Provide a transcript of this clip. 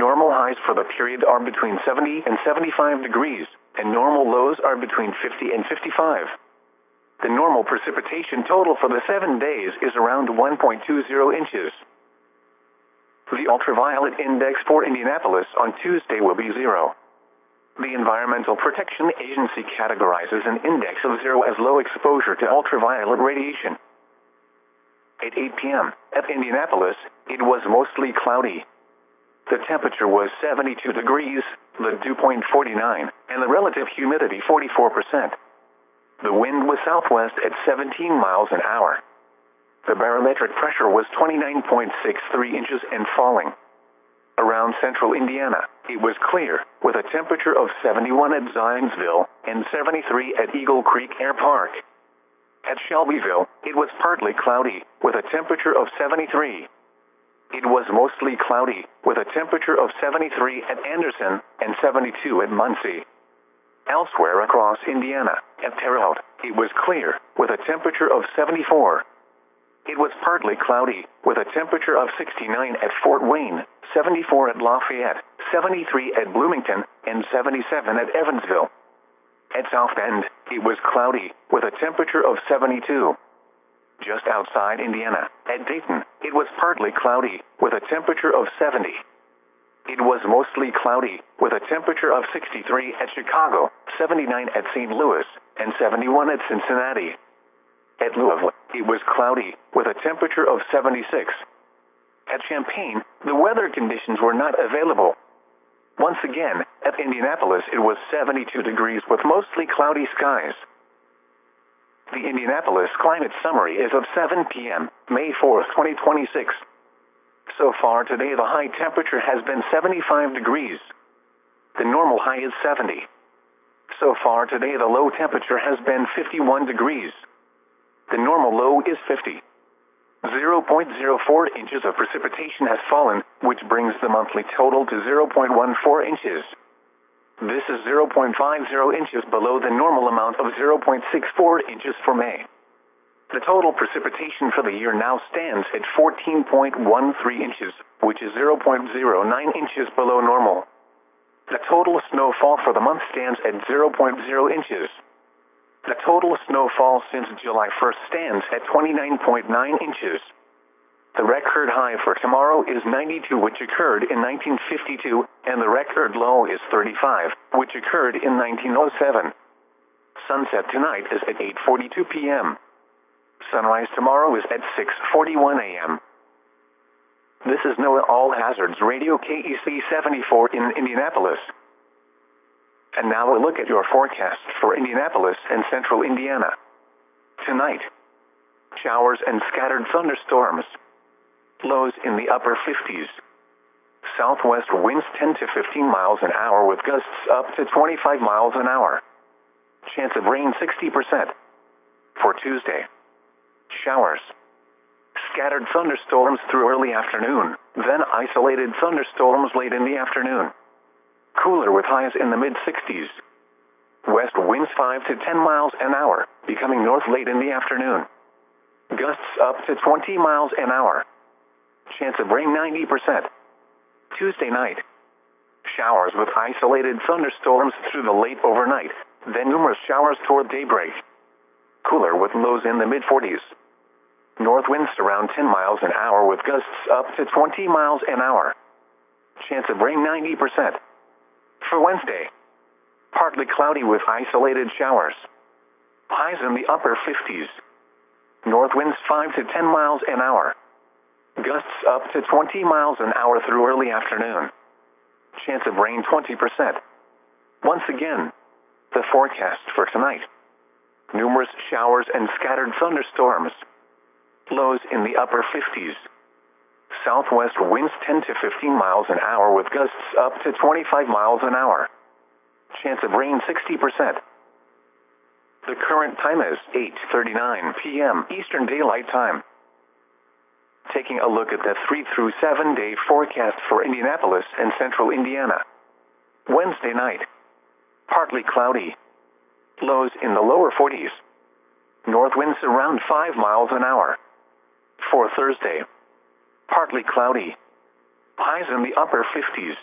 normal highs for the period are between 70 and 75 degrees, and normal lows are between 50 and 55. The normal precipitation total for the 7 days is around 1.20 inches. The ultraviolet index for Indianapolis on Tuesday will be 0. The Environmental Protection Agency categorizes an index of 0 as low exposure to ultraviolet radiation. At 8 p.m. at Indianapolis, it was mostly cloudy. The temperature was 72 degrees, the dew point 49, and the relative humidity 44%. The wind was southwest at 17 miles an hour. The barometric pressure was 29.63 inches and falling. Around central Indiana, it was clear, with a temperature of 71 at Zionsville and 73 at Eagle Creek Air Park. At Shelbyville, it was partly cloudy, with a temperature of 73. It was mostly cloudy, with a temperature of 73 at Anderson and 72 at Muncie. Elsewhere across Indiana, at Terre Haute, it was clear, with a temperature of 74. It was partly cloudy, with a temperature of 69 at Fort Wayne, 74 at Lafayette, 73 at Bloomington, and 77 at Evansville. At South Bend, it was cloudy, with a temperature of 72. Just outside Indiana, at Dayton, it was partly cloudy, with a temperature of 70. It was mostly cloudy, with a temperature of 63 at Chicago, 79 at St. Louis, and 71 at Cincinnati. At Louisville, it was cloudy, with a temperature of 76. At Champaign, the weather conditions were not available. Once again, at Indianapolis, it was 72 degrees with mostly cloudy skies. The Indianapolis Climate Summary is of 7 p.m., May 4, 2026. So far today, the high temperature has been 75 degrees. The normal high is 70. So far today, the low temperature has been 51 degrees. The normal low is 50. 0.04 inches of precipitation has fallen, which brings the monthly total to 0.14 inches. This is 0.50 inches below the normal amount of 0.64 inches for May. The total precipitation for the year now stands at 14.13 inches, which is 0.09 inches below normal. The total snowfall for the month stands at 0.0 inches. The total snowfall since July 1st stands at 29.9 inches. The record high for tomorrow is 92, which occurred in 1952, and the record low is 35, which occurred in 1907. Sunset tonight is at 8:42 p.m. Sunrise tomorrow is at 6:41 a.m. This is NOAA All Hazards Radio KEC 74 in Indianapolis. And now a look at your forecast for Indianapolis and central Indiana. Tonight, showers and scattered thunderstorms. Lows in the upper 50s. Southwest winds 10 to 15 miles an hour with gusts up to 25 miles an hour. Chance of rain 60%. For Tuesday, showers. Scattered thunderstorms through early afternoon, then isolated thunderstorms late in the afternoon. Cooler with highs in the mid-60s. West winds 5 to 10 miles an hour, becoming north late in the afternoon. Gusts up to 20 miles an hour. Chance of rain 90%. Tuesday night. Showers with isolated thunderstorms through the late overnight, then numerous showers toward daybreak. Cooler with lows in the mid-40s. North winds around 10 miles an hour with gusts up to 20 miles an hour. Chance of rain 90%. For Wednesday, partly cloudy with isolated showers. Highs in the upper 50s. North winds 5 to 10 miles an hour. Gusts up to 20 miles an hour through early afternoon. Chance of rain 20%. Once again, the forecast for tonight. Numerous showers and scattered thunderstorms. Lows in the upper 50s. Southwest winds 10 to 15 miles an hour with gusts up to 25 miles an hour. Chance of rain 60%. The current time is 8:39 p.m. Eastern Daylight Time. Taking a look at the 3 through 7 day forecast for Indianapolis and central Indiana. Wednesday night. Partly cloudy. Lows in the lower 40s. North winds around 5 miles an hour. For Thursday. Partly cloudy. Highs in the upper 50s.